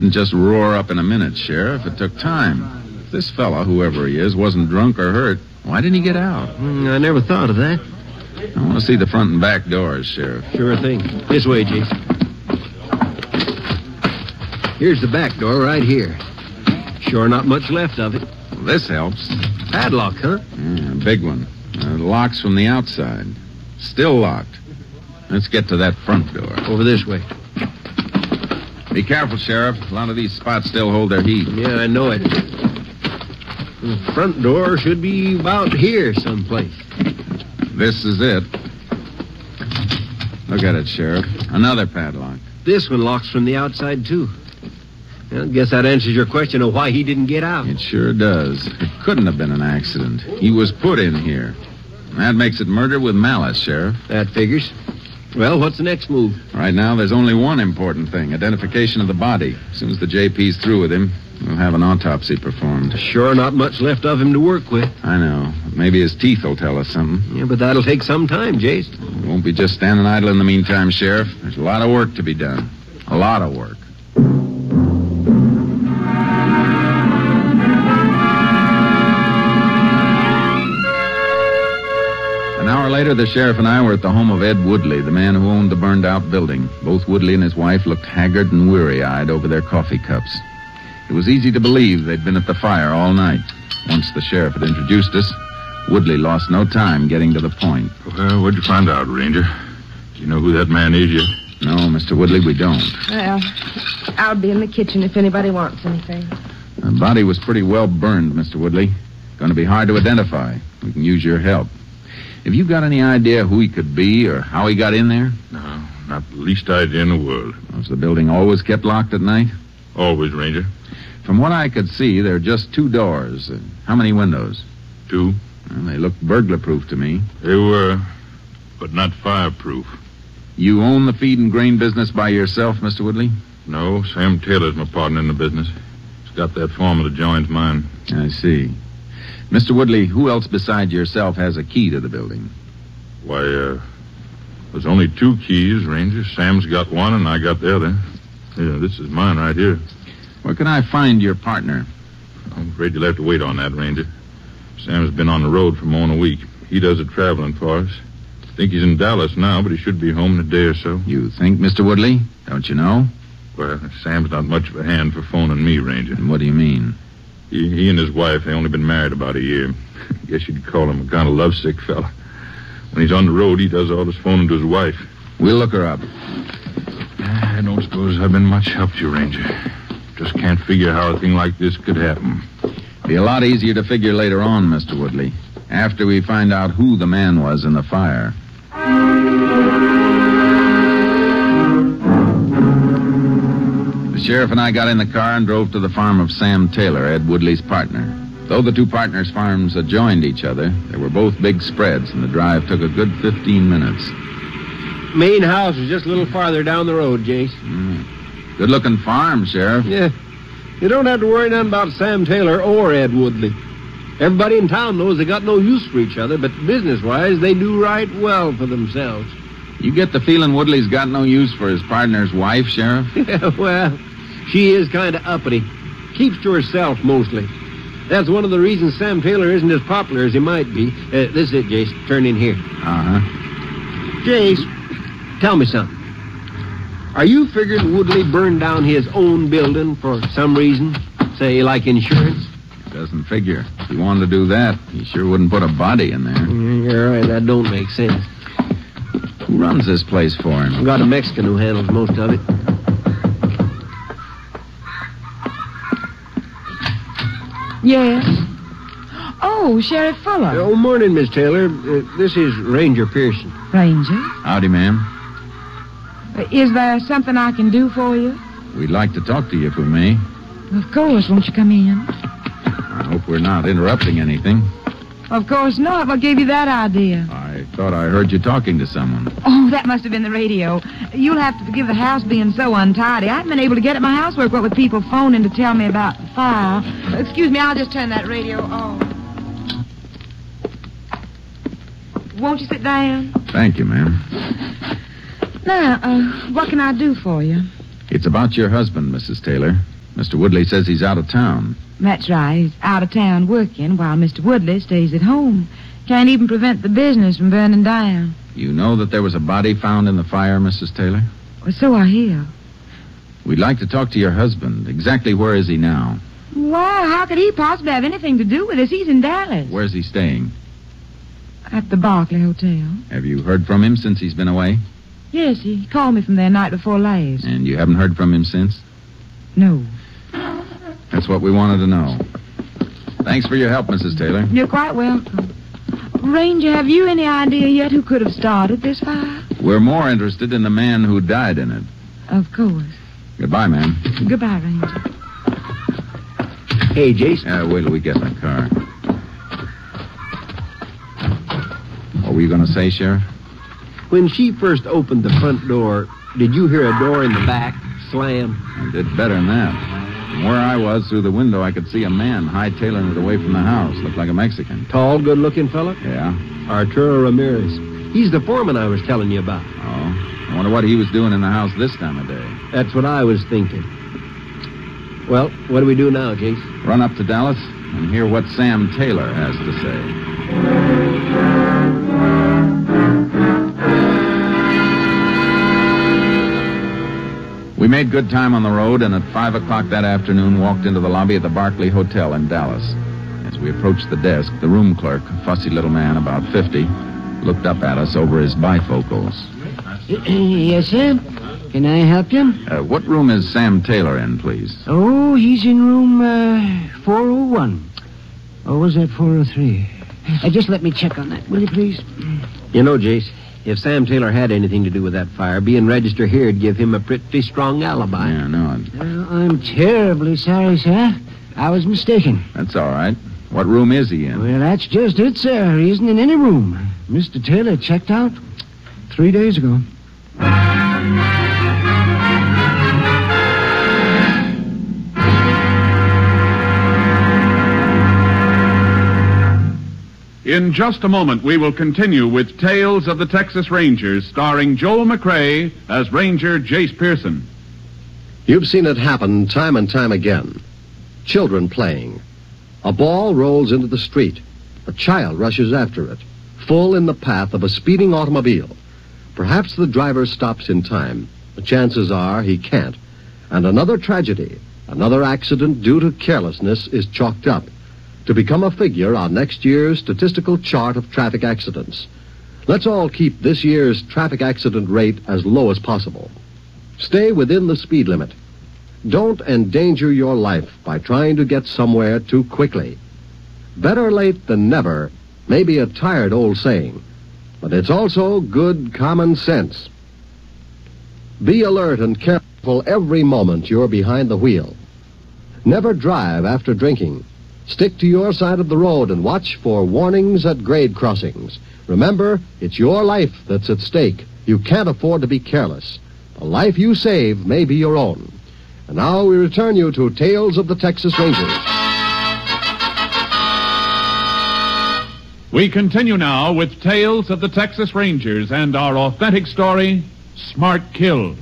Didn't just roar up in a minute, Sheriff. It took time. If this fella, whoever he is, wasn't drunk or hurt, why didn't he get out? I never thought of that. I want to see the front and back doors, Sheriff. Sure thing. This way, Jason. Here's the back door right here. Sure not much left of it. Well, this helps. Padlock, huh? Yeah, a big one. Locks from the outside. Still locked. Let's get to that front door. Over this way. Be careful, Sheriff. A lot of these spots still hold their heat. Yeah, I know it. The front door should be about here someplace. This is it. Look at it, Sheriff. Another padlock. This one locks from the outside, too. Well, I guess that answers your question of why he didn't get out. It sure does. It couldn't have been an accident. He was put in here. That makes it murder with malice, Sheriff. That figures. Well, what's the next move? Right now, there's only one important thing, identification of the body. As soon as the JP's through with him, we'll have an autopsy performed. Sure not much left of him to work with. I know. Maybe his teeth will tell us something. Yeah, but that'll take some time, Jace. We won't be just standing idle in the meantime, Sheriff. There's a lot of work to be done. A lot of work. An hour later, the sheriff and I were at the home of Ed Woodley, the man who owned the burned-out building. Both Woodley and his wife looked haggard and weary-eyed over their coffee cups. It was easy to believe they'd been at the fire all night. Once the sheriff had introduced us, Woodley lost no time getting to the point. Well, what'd you find out, Ranger? Do you know who that man is yet? No, Mr. Woodley, we don't. Well, I'll be in the kitchen if anybody wants anything. The body was pretty well burned, Mr. Woodley. Going to be hard to identify. We can use your help. Have you got any idea who he could be or how he got in there? No, not the least idea in the world. Was the building always kept locked at night? Always, Ranger. From what I could see, there are just 2 doors. How many windows? 2. Well, they looked burglar-proof to me. They were, but not fireproof. You own the feed and grain business by yourself, Mr. Woodley? No, Sam Taylor's my partner in the business. He's got that foreman that joins mine. I see. Mr. Woodley, who else besides yourself has a key to the building? Why, there's only 2 keys, Ranger. Sam's got one and I got the other. Yeah, this is mine right here. Where can I find your partner? I'm afraid you'll have to wait on that, Ranger. Sam's been on the road for more than a week. He does the traveling for us. I think he's in Dallas now, but he should be home in a day or so. You think, Mr. Woodley? Don't you know? Well, Sam's not much of a hand for phoning me, Ranger. And what do you mean? He and his wife, they only been married about a year. Guess you'd call him a kind of lovesick fella. When he's on the road, he does all his phoning to his wife. We'll look her up. I don't suppose I've been much help to you, Ranger. Just can't figure how a thing like this could happen. Be a lot easier to figure later on, Mr. Woodley. After we find out who the man was in the fire. The sheriff and I got in the car and drove to the farm of Sam Taylor, Ed Woodley's partner. Though the 2 partners' farms adjoined each other, they were both big spreads, and the drive took a good 15 minutes. Main house is just a little farther down the road, Jace. Good-looking farm, Sheriff. Yeah. You don't have to worry none about Sam Taylor or Ed Woodley. Everybody in town knows they got no use for each other, but business-wise, they do right well for themselves. You get the feeling Woodley's got no use for his partner's wife, Sheriff? Yeah, well, she is kind of uppity. Keeps to herself, mostly. That's one of the reasons Sam Taylor isn't as popular as he might be. This is it, Jace. Turn in here. Uh-huh. Jace, tell me something. Are you figuring Woodley burned down his own building for some reason? Say, like insurance? It doesn't figure. If he wanted to do that, he sure wouldn't put a body in there. You're right. That don't make sense. Who runs this place for him? I've got a Mexican who handles most of it. Yes? Oh, Sheriff Fuller. Oh, morning, Miss Taylor. This is Ranger Pearson. Ranger? Howdy, ma'am. Is there something I can do for you? We'd like to talk to you if we may. Of course. Won't you come in? I hope we're not interrupting anything. Of course not. What gave you that idea? I thought I heard you talking to someone. Oh, that must have been the radio. You'll have to forgive the house being so untidy. I haven't been able to get at my housework, what with people phoning to tell me about the fire. Excuse me, I'll just turn that radio on. Won't you sit down? Thank you, ma'am. Now, what can I do for you? It's about your husband, Mrs. Taylor. Mr. Woodley says he's out of town. That's right. He's out of town working while Mr. Woodley stays at home. Can't even prevent the business from burning down. You know that there was a body found in the fire, Mrs. Taylor? Well, so I hear. We'd like to talk to your husband. Exactly where is he now? Why, how could he possibly have anything to do with this? He's in Dallas. Where's he staying? At the Barclay Hotel. Have you heard from him since he's been away? Yes, he called me from there night before last. And you haven't heard from him since? No. That's what we wanted to know. Thanks for your help, Mrs. Taylor. You're quite welcome. Ranger, have you any idea yet who could have started this fire? We're more interested in the man who died in it. Of course. Goodbye, ma'am. Goodbye, Ranger. Hey, Jace. Wait till we get in the car. What were you going to say, Sheriff? When she first opened the front door, did you hear a door in the back slam? I did better than that. From where I was, through the window, I could see a man hightailing it away from the house. Looked like a Mexican. Tall, good-looking fella? Yeah. Arturo Ramirez. He's the foreman I was telling you about. Oh. I wonder what he was doing in the house this time of day. That's what I was thinking. Well, what do we do now, Jace? Run up to Dallas and hear what Sam Taylor has to say. We made good time on the road, and at 5 o'clock that afternoon walked into the lobby of the Barclay Hotel in Dallas. As we approached the desk, the room clerk, a fussy little man about 50, looked up at us over his bifocals. Yes, sir. Can I help you? What room is Sam Taylor in, please? Oh, he's in room 401. Or was that 403? Just let me check on that, will you, please? You know, Jace, if Sam Taylor had anything to do with that fire, being registered here would give him a pretty strong alibi. Yeah, no. I'm terribly sorry, sir. I was mistaken. That's all right. What room is he in? Well, that's just it, sir. He isn't in any room. Mr. Taylor checked out 3 days ago. In just a moment, we will continue with Tales of the Texas Rangers, starring Joel McRae as Ranger Jace Pearson. You've seen it happen time and time again. Children playing. A ball rolls into the street. A child rushes after it, full in the path of a speeding automobile. Perhaps the driver stops in time. The chances are he can't. And another tragedy, another accident due to carelessness is chalked up to become a figure on next year's statistical chart of traffic accidents. Let's all keep this year's traffic accident rate as low as possible. Stay within the speed limit. Don't endanger your life by trying to get somewhere too quickly. Better late than never may be a tired old saying, but it's also good common sense. Be alert and careful every moment you're behind the wheel. Never drive after drinking. Stick to your side of the road and watch for warnings at grade crossings. Remember, it's your life that's at stake. You can't afford to be careless. The life you save may be your own. And now we return you to Tales of the Texas Rangers. We continue now with Tales of the Texas Rangers and our authentic story, Smart Kill.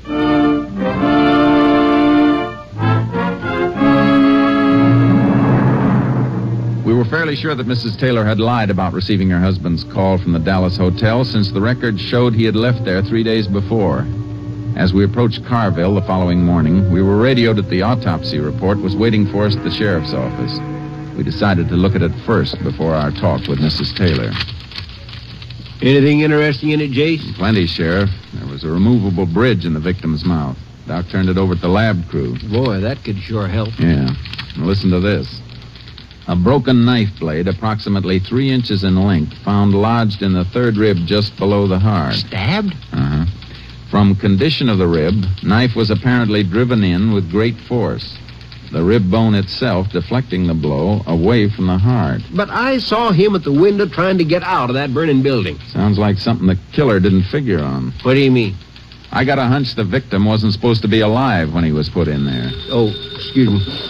We were fairly sure that Mrs. Taylor had lied about receiving her husband's call from the Dallas hotel, since the record showed he had left there 3 days before. As we approached Carville the following morning, we were radioed that the autopsy report was waiting for us at the sheriff's office. We decided to look at it first before our talk with Mrs. Taylor. Anything interesting in it, Jace? Plenty, Sheriff. There was a removable bridge in the victim's mouth. Doc turned it over to the lab crew. Boy, that could sure help. Yeah. Now listen to this. A broken knife blade, approximately 3 inches in length, found lodged in the third rib just below the heart. Stabbed? Uh-huh. From condition of the rib, knife was apparently driven in with great force. The rib bone itself deflecting the blow away from the heart. But I saw him at the window trying to get out of that burning building. Sounds like something the killer didn't figure on. What do you mean? I got a hunch the victim wasn't supposed to be alive when he was put in there. Oh, excuse me.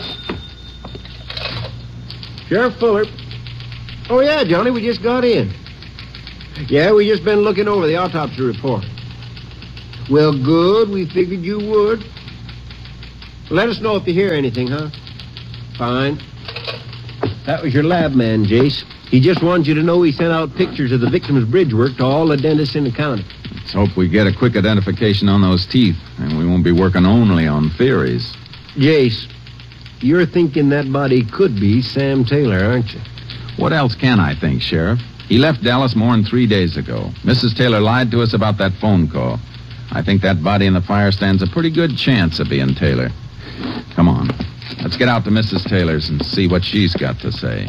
Sheriff Fuller. Oh, yeah, Johnny, we just got in. Yeah, we just been looking over the autopsy report. Well, good. We figured you would. Let us know if you hear anything, huh? Fine. That was your lab man, Jace. He just wanted you to know he sent out pictures of the victim's bridge work to all the dentists in the county. Let's hope we get a quick identification on those teeth, and we won't be working only on theories. Jace, you're thinking that body could be Sam Taylor, aren't you? What else can I think, Sheriff? He left Dallas more than 3 days ago. Mrs. Taylor lied to us about that phone call. I think that body in the fire stands a pretty good chance of being Taylor. Come on. Let's get out to Mrs. Taylor's and see what she's got to say.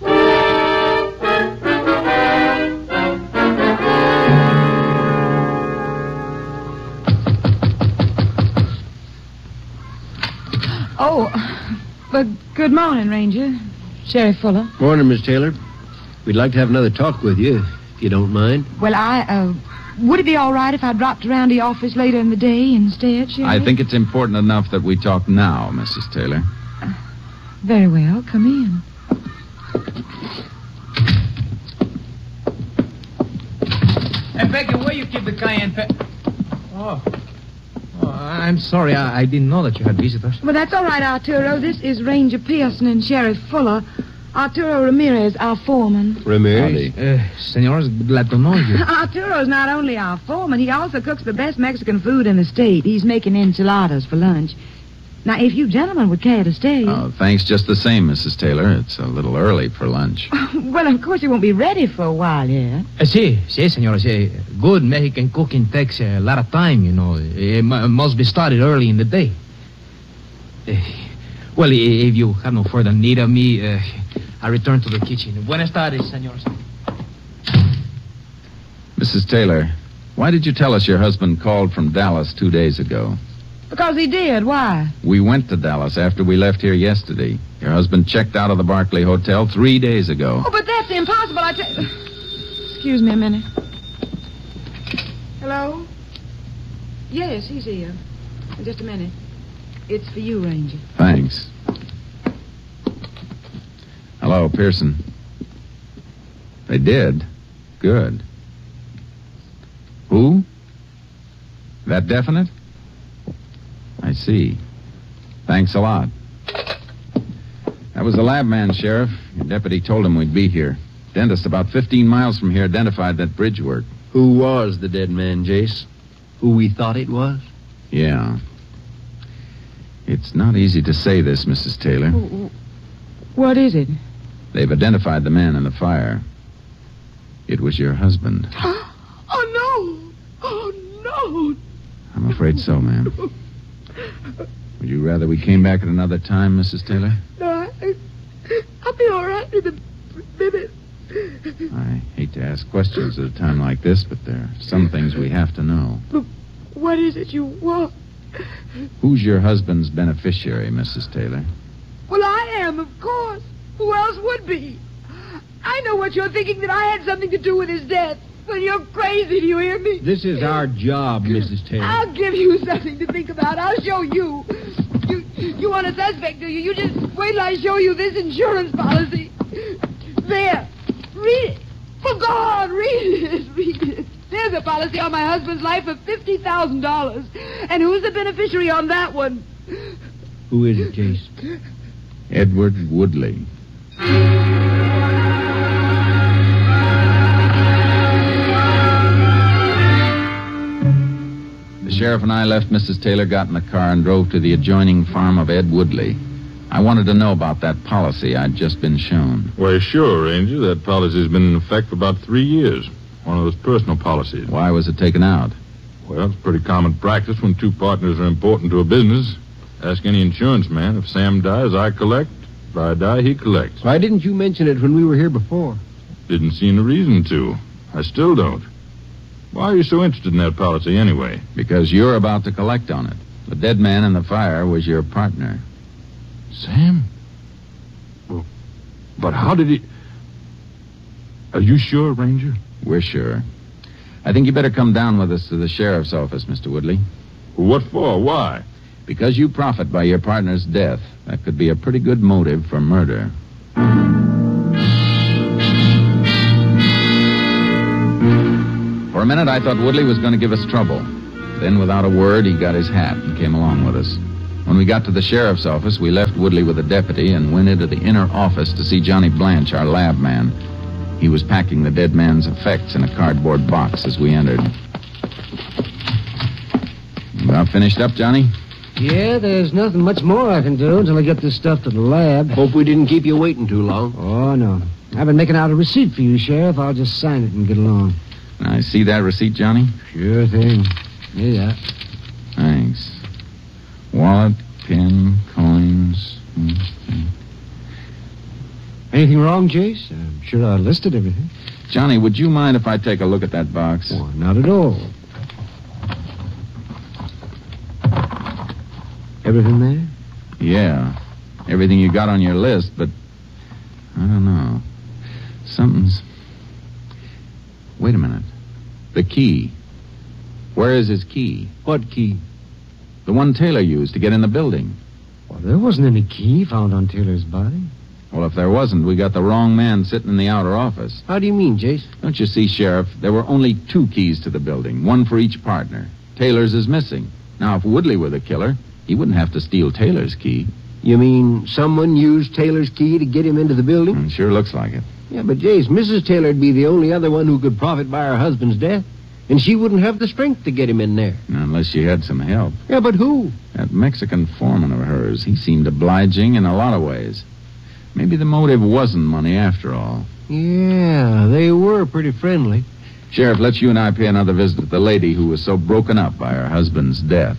Oh, but good morning, Ranger. Sheriff Fuller. Morning, Miss Taylor. We'd like to have another talk with you, if you don't mind. Well, would it be all right if I dropped around to your office later in the day instead, Sheriff? I think it's important enough that we talk now, Mrs. Taylor. Very well. Come in. Hey, Becky, where you keep the cayenne pepper? Oh, I'm sorry. I didn't know that you had visitors. Well, that's all right, Arturo. This is Ranger Pearson and Sheriff Fuller. Arturo Ramirez, our foreman. Ramirez? Senores, glad to know you. Arturo's not only our foreman, he also cooks the best Mexican food in the state. He's making enchiladas for lunch. Now, if you gentlemen would care to stay... Oh, thanks just the same, Mrs. Taylor. It's a little early for lunch. Well, of course, you won't be ready for a while yet. Sí, senores. Good Mexican cooking takes a lot of time, you know. It must be started early in the day. Well, if you have no further need of me, I return to the kitchen. Buenas tardes, senores. Mrs. Taylor, why did you tell us your husband called from Dallas 2 days ago? Because he did. Why? We went to Dallas after we left here yesterday. Your husband checked out of the Barclay Hotel 3 days ago. Oh, but that's impossible. Excuse me a minute. Hello? Yes, he's here. Just a minute. It's for you, Ranger. Thanks. Hello, Pearson. They did? Good. Who? That definite? I see. Thanks a lot. That was the lab man, Sheriff. Your deputy told him we'd be here. Dentist about 15 miles from here identified that bridge work. Who was the dead man, Jace? Who we thought it was? Yeah. It's not easy to say this, Mrs. Taylor. What is it? They've identified the man in the fire. It was your husband. Oh, no! Oh, no! I'm afraid so, ma'am. Would you rather we came back at another time, Mrs. Taylor? No, I'll be all right in a minute. I hate to ask questions at a time like this, but there are some things we have to know. But what is it you want? Who's your husband's beneficiary, Mrs. Taylor? Well, I am, of course. Who else would be? I know what you're thinking, that I had something to do with his death. Well, you're crazy, do you hear me? This is our job, Mrs. Taylor. I'll give you something to think about. I'll show you. You want a suspect, do you? You just wait till I show you this insurance policy. There. Read it. For God, read it. Read it. There's a policy on my husband's life of $50,000. And who's the beneficiary on that one? Who is it, Jace? Edward Woodley. The sheriff and I left Mrs. Taylor, got in the car, and drove to the adjoining farm of Ed Woodley. I wanted to know about that policy I'd just been shown. Why, sure, Ranger. That policy's been in effect for about 3 years. One of those personal policies. Why was it taken out? Well, it's pretty common practice when two partners are important to a business. Ask any insurance man. If Sam dies, I collect. If I die, he collects. Why didn't you mention it when we were here before? Didn't see any reason to. I still don't. Why are you so interested in that policy anyway? Because you're about to collect on it. The dead man in the fire was your partner. Sam? Well, but how did he... Are you sure, Ranger? We're sure. I think you better come down with us to the sheriff's office, Mr. Woodley. What for? Why? Because you profit by your partner's death. That could be a pretty good motive for murder. For a minute, I thought Woodley was going to give us trouble. Then, without a word, he got his hat and came along with us. When we got to the sheriff's office, we left Woodley with a deputy and went into the inner office to see Johnny Blanche, our lab man. He was packing the dead man's effects in a cardboard box as we entered. About finished up, Johnny? Yeah, there's nothing much more I can do until I get this stuff to the lab. Hope we didn't keep you waiting too long. Oh, no. I've been making out a receipt for you, Sheriff. I'll just sign it and get along. I see that receipt, Johnny? Sure thing. Yeah. Thanks. Wallet, pen, coins. Anything wrong, Jace? I'm sure I listed everything. Johnny, would you mind if I take a look at that box? Oh, not at all. Everything there? Yeah. Everything you got on your list, but I don't know. Something's... Wait a minute. The key. Where is his key? What key? The one Taylor used to get in the building. Well, there wasn't any key found on Taylor's body. Well, if there wasn't, we got the wrong man sitting in the outer office. How do you mean, Jace? Don't you see, Sheriff? There were only 2 keys to the building, one for each partner. Taylor's is missing. Now, if Woodley were the killer, he wouldn't have to steal Taylor's key. You mean someone used Taylor's key to get him into the building? Sure looks like it. Yeah, but Jace, Mrs. Taylor'd be the only other one who could profit by her husband's death. And she wouldn't have the strength to get him in there. Unless she had some help. Yeah, but who? That Mexican foreman of hers, he seemed obliging in a lot of ways. Maybe the motive wasn't money after all. Yeah, they were pretty friendly. Sheriff, let's you and I pay another visit to the lady who was so broken up by her husband's death.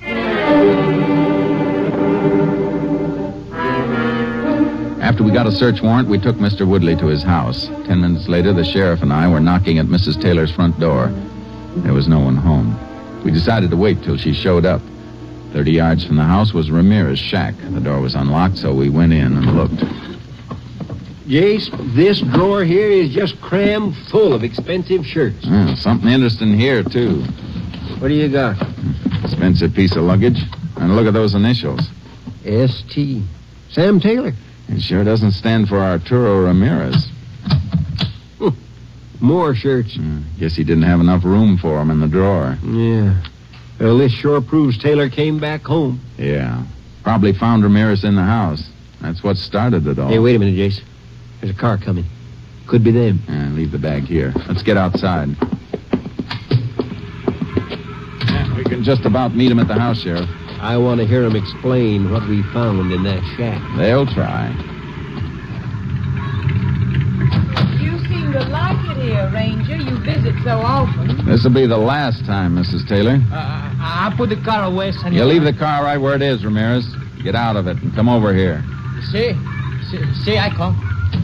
After we got a search warrant, we took Mr. Woodley to his house. 10 minutes later, the sheriff and I were knocking at Mrs. Taylor's front door. There was no one home. We decided to wait till she showed up. 30 yards from the house was Ramirez's shack. The door was unlocked, so we went in and looked. Jace, this drawer here is just crammed full of expensive shirts. Something interesting here, too. What do you got? Expensive piece of luggage. And look at those initials. S.T. Sam Taylor. It sure doesn't stand for Arturo Ramirez. More shirts. Guess he didn't have enough room for them in the drawer. Yeah. Well, this sure proves Taylor came back home. Yeah. Probably found Ramirez in the house. That's what started it all. Hey, wait a minute, Jace. There's a car coming. Could be them. Leave the bag here. Let's get outside. We can just about meet him at the house, Sheriff. I want to hear them explain what we found in that shack. They'll try. You seem to like it here, Ranger. You visit so often. This'll be the last time, Mrs. Taylor. I put the car away, senor. You leave the car right where it is, Ramirez. Get out of it and come over here. See, I come.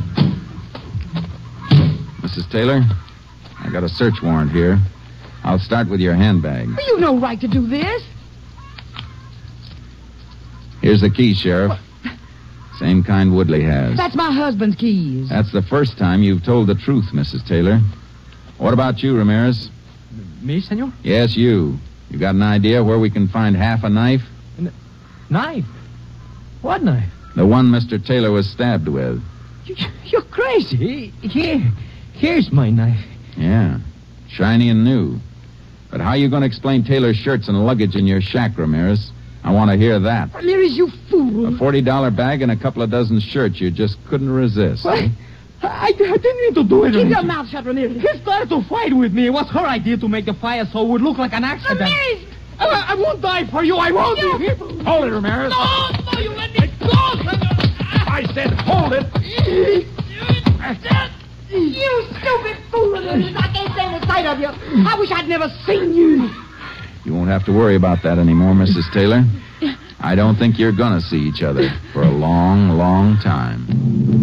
Mrs. Taylor, I got a search warrant here. I'll start with your handbag. You've no right to do this. Here's the key, Sheriff. Same kind Woodley has. That's my husband's keys. That's the first time you've told the truth, Mrs. Taylor. What about you, Ramirez? Me, senor? Yes, you. You got an idea where we can find half a knife? Knife? What knife? The one Mr. Taylor was stabbed with. You're crazy. Here's my knife. Yeah, shiny and new. But how you going to explain Taylor's shirts and luggage in your shack, Ramirez? I want to hear that. Ramirez, you fool. A $40 bag and a couple of dozen shirts you just couldn't resist. What? I didn't mean to do it. Keep your mouth shut, Ramirez. He started to fight with me. It was her idea to make the fire so it would look like an accident. Ramirez! I won't die for you. I won't. Hold it, Ramirez. No, you let me go, I said hold it. You stupid fool, Ramirez. I can't stand the sight of you. I wish I'd never seen you. You won't have to worry about that anymore, Mrs. Taylor. I don't think you're going to see each other for a long, long time.